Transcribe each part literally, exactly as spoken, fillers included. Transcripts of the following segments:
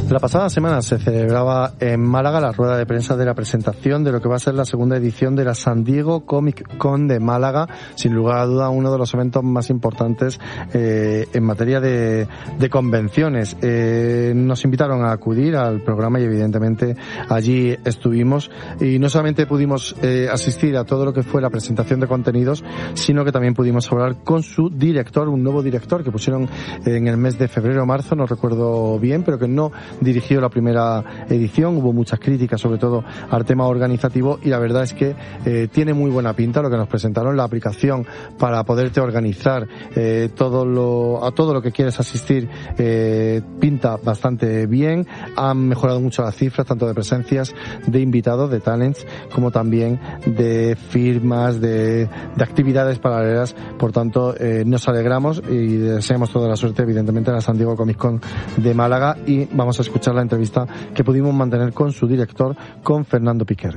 La pasada semana se celebraba en Málaga la rueda de prensa de la presentación de lo que va a ser la segunda edición de la San Diego Comic Con de Málaga, sin lugar a duda uno de los eventos más importantes eh, en materia de, de convenciones. Eh, nos invitaron a acudir al programa y evidentemente allí estuvimos y no solamente pudimos eh, asistir a todo lo que fue la presentación de contenidos, sino que también pudimos hablar con su director, un nuevo director que pusieron en el mes de febrero o marzo, no recuerdo bien, pero que no dirigió la primera edición. Hubo muchas críticas, sobre todo al tema organizativo, y la verdad es que eh, tiene muy buena pinta lo que nos presentaron. La aplicación para poderte organizar eh, todo lo, a todo lo que quieres asistir eh, pinta bastante bien. Han mejorado mucho las cifras, tanto de presencias, de invitados, de talents, como también de firmas, de, de actividades paralelas. Por tanto, eh, nos alegramos y deseamos toda la suerte, evidentemente, a la San Diego Comic Con de Málaga, y vamos a escuchar la entrevista que pudimos mantener con su director, con Fernando Piquer.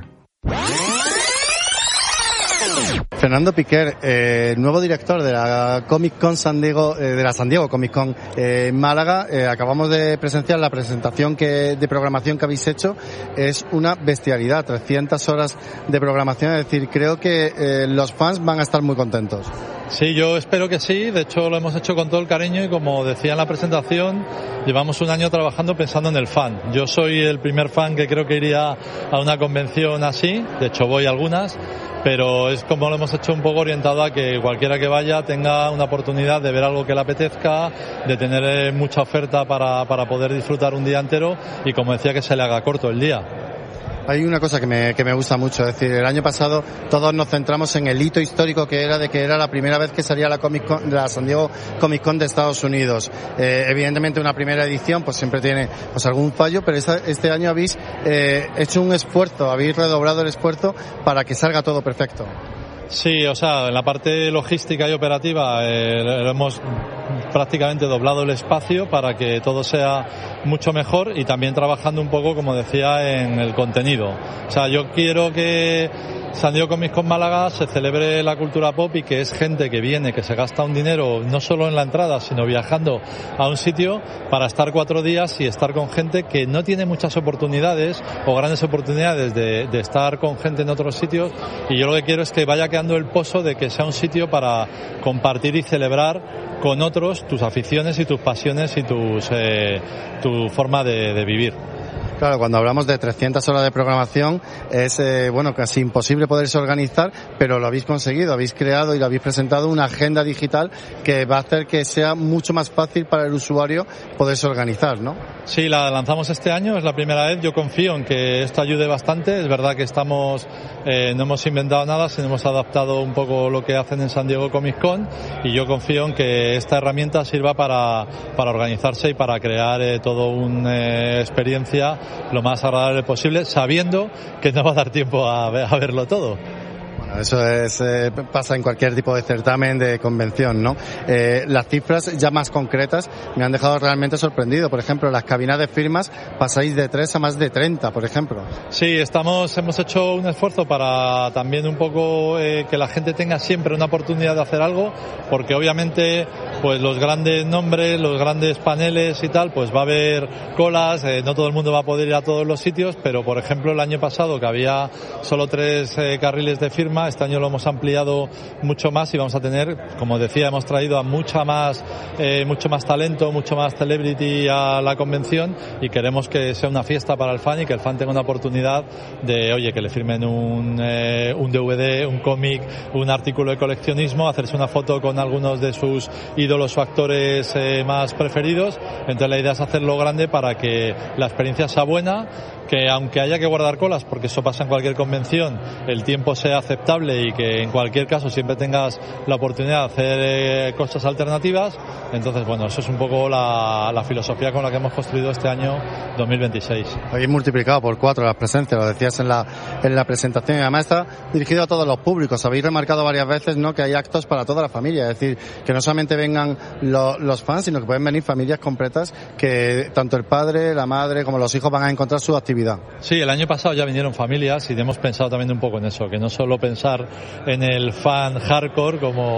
Fernando Piquer, eh, nuevo director de la Comic Con San Diego, eh, de la San Diego Comic Con eh, en Málaga. Eh, acabamos de presenciar la presentación que, de programación que habéis hecho. Es una bestialidad, trescientas horas de programación, es decir, creo que eh, los fans van a estar muy contentos. Sí, yo espero que sí. De hecho, lo hemos hecho con todo el cariño y, como decía en la presentación, llevamos un año trabajando pensando en el fan. Yo soy el primer fan que creo que iría a una convención así. De hecho, voy a algunas, pero es como lo hemos hecho un poco orientado a que cualquiera que vaya tenga una oportunidad de ver algo que le apetezca, de tener mucha oferta para, para poder disfrutar un día entero y, como decía, que se le haga corto el día. Hay una cosa que me, que me gusta mucho, es decir, el año pasado todos nos centramos en el hito histórico que era de que era la primera vez que salía la Comic Con, la San Diego Comic Con de Estados Unidos. Eh, evidentemente una primera edición pues siempre tiene pues algún fallo, pero esta, este año habéis eh, hecho un esfuerzo, habéis redoblado el esfuerzo para que salga todo perfecto. Sí, o sea, en la parte logística y operativa eh, hemos prácticamente doblado el espacio para que todo sea mucho mejor, y también trabajando un poco, como decía, en el contenido. O sea, yo quiero que San Diego Comic Con Málaga se celebre la cultura pop y que es gente que viene, que se gasta un dinero no solo en la entrada, sino viajando a un sitio para estar cuatro días y estar con gente que no tiene muchas oportunidades o grandes oportunidades de, de estar con gente en otros sitios. Y yo lo que quiero es que vaya quedando el pozo de que sea un sitio para compartir y celebrar con otros tus aficiones y tus pasiones y tus eh, tu forma de, de vivir. Claro, cuando hablamos de trescientas horas de programación es, eh, bueno, casi imposible poderse organizar, pero lo habéis conseguido, habéis creado y lo habéis presentado una agenda digital que va a hacer que sea mucho más fácil para el usuario poderse organizar, ¿no? Sí, la lanzamos este año, es la primera vez. Yo confío en que esto ayude bastante. Es verdad que estamos, eh, no hemos inventado nada, sino hemos adaptado un poco lo que hacen en San Diego Comic Con, y yo confío en que esta herramienta sirva para, para organizarse y para crear eh, todo una eh, experiencia lo más agradable posible, sabiendo que no va a dar tiempo a, ver, a verlo todo. Bueno, eso es, eh, pasa en cualquier tipo de certamen, de convención, ¿no? Eh, las cifras ya más concretas me han dejado realmente sorprendido. Por ejemplo, las cabinas de firmas pasáis de tres a más de treinta, por ejemplo. Sí, estamos, hemos hecho un esfuerzo para también un poco eh, que la gente tenga siempre una oportunidad de hacer algo, porque obviamente pues los grandes nombres, los grandes paneles y tal, pues va a haber colas, eh, no todo el mundo va a poder ir a todos los sitios, pero por ejemplo el año pasado, que había solo tres eh, carriles de firma, este año lo hemos ampliado mucho más y vamos a tener, como decía, hemos traído a mucha más, eh, mucho más talento, mucho más celebrity a la convención, y queremos que sea una fiesta para el fan y que el fan tenga una oportunidad de, oye, que le firmen un, eh, un D V D, un cómic, un artículo de coleccionismo, hacerse una foto con algunos de sus ídolos o actores eh, más preferidos. Entonces la idea es hacerlo grande para que la experiencia sea buena, que aunque haya que guardar colas, porque eso pasa en cualquier convención, el tiempo sea aceptable y que en cualquier caso siempre tengas la oportunidad de hacer eh, cosas alternativas. Entonces, bueno, eso es un poco la, la filosofía con la que hemos construido este año dos mil veintiséis. Habéis multiplicado por cuatro las presencias, lo decías en la, en la presentación, y además está dirigido a todos los públicos. Habéis remarcado varias veces, ¿no?, que hay actos para toda la familia, es decir, que no solamente vengan lo, los fans, sino que pueden venir familias completas, que tanto el padre, la madre como los hijos van a encontrar su actividad. Sí, el año pasado ya vinieron familias y hemos pensado también un poco en eso, que no solo pensar en el fan hardcore como,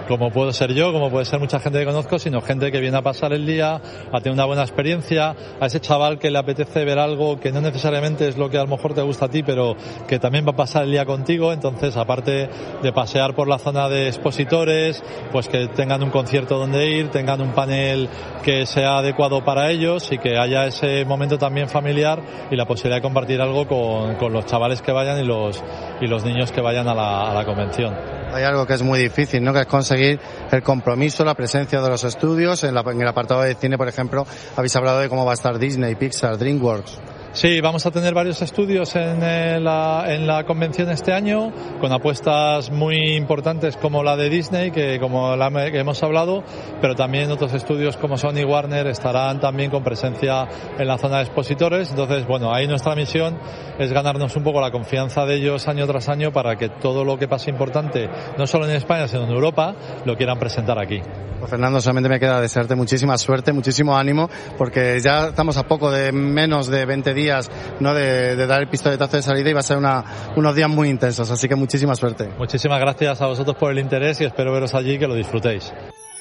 como puedo ser yo, como puede ser mucha gente que conozco, sino gente que viene a pasar el día, a tener una buena experiencia, a ese chaval que le apetece ver algo que no necesariamente es lo que a lo mejor te gusta a ti, pero que también va a pasar el día contigo. Entonces, aparte de pasear por la zona de expositores, pues que tengan un concierto donde ir, tengan un panel que sea adecuado para ellos y que haya ese momento también familiar y la posibilidad de compartir algo con, con los chavales que vayan y los y los niños que vayan a la, a la convención. Hay algo que es muy difícil, ¿no? Que es conseguir el compromiso, la presencia de los estudios. En, la, en el apartado de cine, por ejemplo, habéis hablado de cómo va a estar Disney, Pixar, DreamWorks. Sí, vamos a tener varios estudios en eh, la, en la convención este año, con apuestas muy importantes como la de Disney, que como la que hemos hablado, pero también otros estudios como Sony y Warner estarán también con presencia en la zona de expositores. Entonces, bueno, ahí nuestra misión es ganarnos un poco la confianza de ellos año tras año para que todo lo que pase importante, no solo en España, sino en Europa, lo quieran presentar aquí. Pues Fernando, solamente me queda desearte muchísima suerte, muchísimo ánimo, porque ya estamos a poco de menos de veinte días, ¿no? de, de dar el pistoletazo de salida y va a ser una, unos días muy intensos, así que muchísima suerte. Muchísimas gracias a vosotros por el interés y espero veros allí, que lo disfrutéis.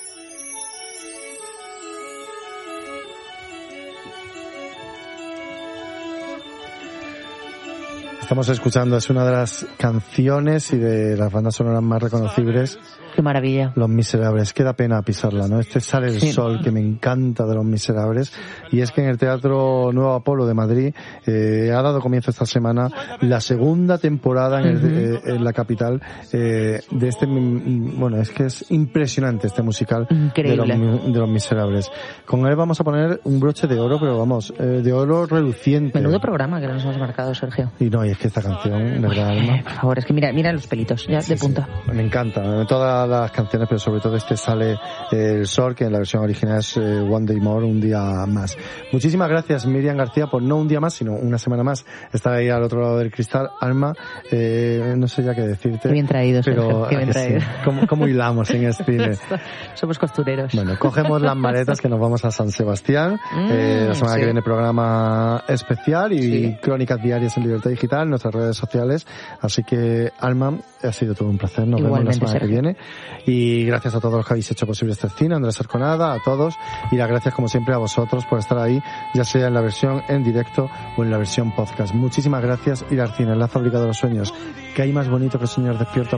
Estamos escuchando, es una de las canciones y de las bandas sonoras más reconocibles. Qué maravilla. Los Miserables, qué da pena pisarla, ¿no? Este Sale el sí. Sol, que me encanta de Los Miserables. Y es que en el Teatro Nuevo Apolo de Madrid eh, ha dado comienzo esta semana la segunda temporada en, el, uh-huh. eh, en la capital eh, de este, bueno, es que es impresionante este musical de los, de los Miserables. Con él vamos a poner un broche de oro, pero vamos, eh, de oro reluciente. Menudo programa que nos hemos marcado, Sergio. Y no, y es que esta canción, ¿verdad, Alma? Por favor, es que mira, mira los pelitos, ya sí, de punta. Sí. Me encanta, todas las canciones, pero sobre todo este Sale el Sol, que en la versión original es eh, One Day More, un día más. Muchísimas gracias, Miriam García, por no un día más, sino una semana más estar ahí al otro lado del cristal. Alma, eh, no sé ya qué decirte. Qué bien traído, pero Sergio, qué bien traído. Sí. ¿Cómo, ¿Cómo hilamos en este cine? Somos costureros. Bueno, cogemos las maletas que nos vamos a San Sebastián. Mm, eh, la semana sí. que viene programa especial y sí. crónicas diarias en Libertad Digital, en nuestras redes sociales. Así que, Alma, ha sido todo un placer. Nos Igualmente, vemos la semana Sergio. que viene. Y gracias a todos los que habéis hecho posible este cine, Andrés Arconada, a todos. Y las gracias, como siempre, a vosotros por estar ahí, ya sea en la versión en directo o en la versión podcast. Muchísimas gracias. Ir al cine, en la fábrica de los sueños. ¿Qué hay más bonito que soñar despierto?